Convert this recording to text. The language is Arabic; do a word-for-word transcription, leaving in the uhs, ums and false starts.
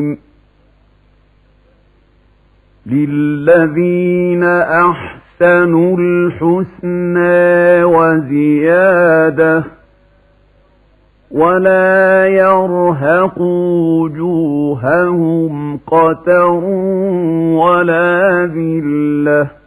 للذين أحسنوا الحسنى وزيادة ولا يرهق وجوههم قتر ولا ذلة